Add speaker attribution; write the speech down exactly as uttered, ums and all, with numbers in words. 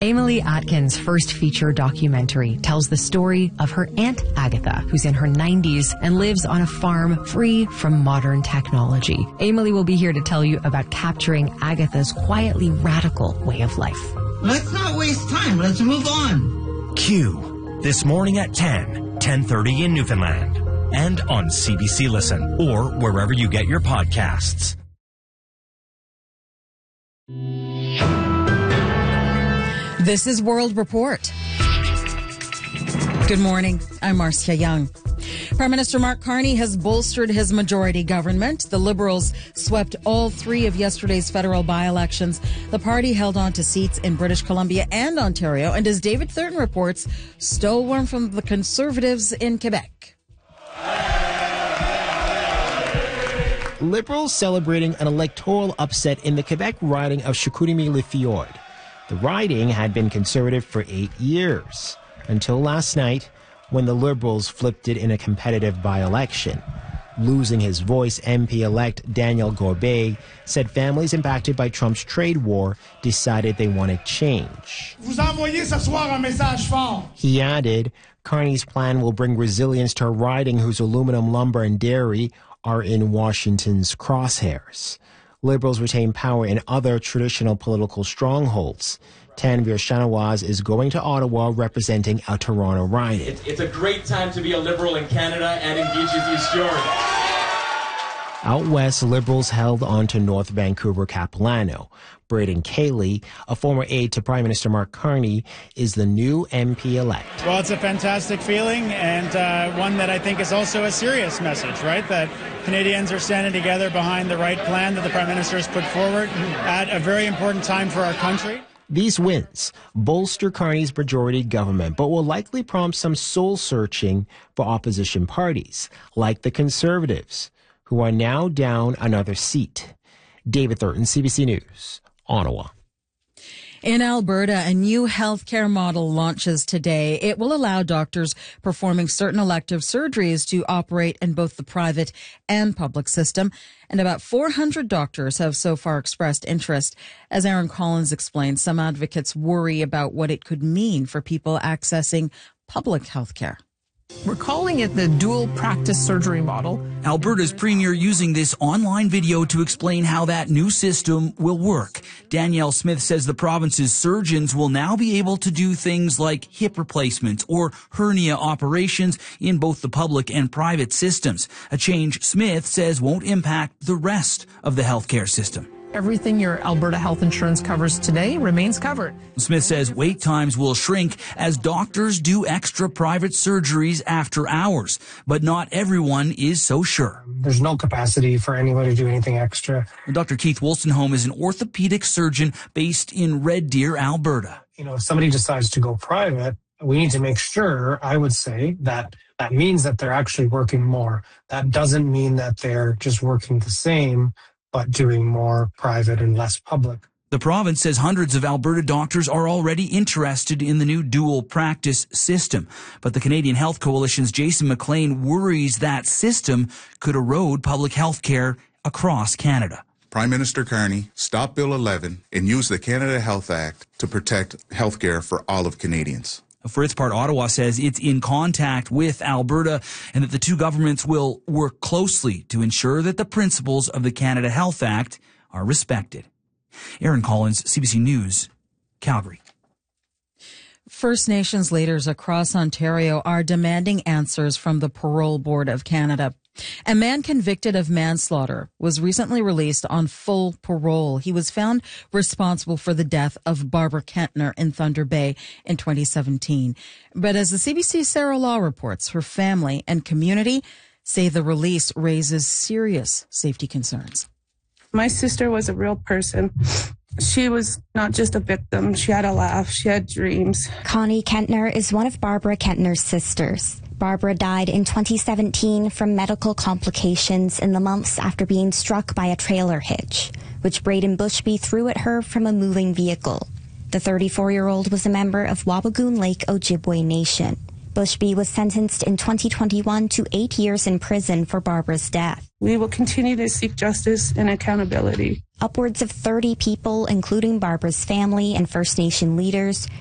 Speaker 1: Emily Atkins' first feature documentary tells the story of her Aunt Agatha, who's in her nineties and lives on a farm free from modern technology. Emily will be here to tell you about capturing Agatha's quietly radical way of life.
Speaker 2: Let's not waste time. Let's move on.
Speaker 3: Q, this morning at ten, ten thirty in Newfoundland, and on C B C Listen, or wherever you get your podcasts.
Speaker 4: This is World Report. Good morning. I'm Marcia Young. Prime Minister Mark Carney has bolstered his majority government. The Liberals swept all three of yesterday's federal by-elections. The party held on to seats in British Columbia and Ontario, and as David Thurton reports, stole one from the Conservatives in Quebec.
Speaker 5: Liberals celebrating an electoral upset in the Quebec riding of Chicoutimi-Le-Fjord. The riding had been Conservative for eight years, until last night when the Liberals flipped it in a competitive by-election. Losing his voice, M P-elect Daniel Gorbet said families impacted by Trump's trade war decided they wanted change.
Speaker 6: Vous envoyez ce soir un message fort.
Speaker 5: He added, Carney's plan will bring resilience to a riding whose aluminum, lumber, and dairy are in Washington's crosshairs. Liberals retain power in other traditional political strongholds. Tanvir Shanawaz is going to Ottawa representing a Toronto riding.
Speaker 7: It's, it's a great time to be a Liberal in Canada and in Beaches, East Jordan.
Speaker 5: Out west, Liberals held on to North Vancouver Capilano. Braden Cayley, a former aide to Prime Minister Mark Carney, is the new M P-elect.
Speaker 6: Well, it's a fantastic feeling, and uh, one that I think is also a serious message, right? That Canadians are standing together behind the right plan that the Prime Minister has put forward at a very important time for our country.
Speaker 5: These wins bolster Carney's majority government, but will likely prompt some soul-searching for opposition parties, like the Conservatives, who are now down another seat. David Thurton, C B C News, Ottawa.
Speaker 4: In Alberta, a new healthcare model launches today. It will allow doctors performing certain elective surgeries to operate in both the private and public system. And about four hundred doctors have so far expressed interest. As Aaron Collins explained, some advocates worry about what it could mean for people accessing public healthcare.
Speaker 8: We're calling it the dual practice surgery model.
Speaker 9: Alberta's premier using this online video to explain how that new system will work. Danielle Smith says the province's surgeons will now be able to do things like hip replacements or hernia operations in both the public and private systems. A change Smith says won't impact the rest of the healthcare system.
Speaker 8: Everything your Alberta health insurance covers today remains covered.
Speaker 9: Smith says wait times will shrink as doctors do extra private surgeries after hours, but not everyone is so sure.
Speaker 10: There's no capacity for anybody to do anything extra.
Speaker 9: Doctor Keith Wolstenholme is an orthopedic surgeon based in Red Deer, Alberta.
Speaker 10: You know, if somebody decides to go private, we need to make sure, I would say, that that means that they're actually working more. That doesn't mean that they're just working the same, but doing more private and less public.
Speaker 9: The province says hundreds of Alberta doctors are already interested in the new dual practice system. But the Canadian Health Coalition's Jason McLean worries that system could erode public health care across Canada.
Speaker 11: Prime Minister Carney, stop Bill eleven and use the Canada Health Act to protect health care for all of Canadians.
Speaker 9: For its part, Ottawa says it's in contact with Alberta and that the two governments will work closely to ensure that the principles of the Canada Health Act are respected. Aaron Collins, C B C News, Calgary.
Speaker 4: First Nations leaders across Ontario are demanding answers from the Parole Board of Canada. A man convicted of manslaughter was recently released on full parole. He was found responsible for the death of Barbara Kentner in Thunder Bay in twenty seventeen. But as the C B C's Sarah Law reports, her family and community say the release raises serious safety concerns.
Speaker 12: My sister was a real person. She was not just a victim. She had a laugh. She had dreams.
Speaker 13: Connie Kentner is one of Barbara Kentner's sisters. Barbara died in twenty seventeen from medical complications in the months after being struck by a trailer hitch, which Braden Bushby threw at her from a moving vehicle. The thirty-four-year-old was a member of Wabigoon Lake Ojibwe Nation. Bushby was sentenced in twenty twenty-one to eight years in prison for Barbara's death.
Speaker 12: We will continue to seek justice and accountability.
Speaker 13: Upwards of thirty people, including Barbara's family and First Nation leaders,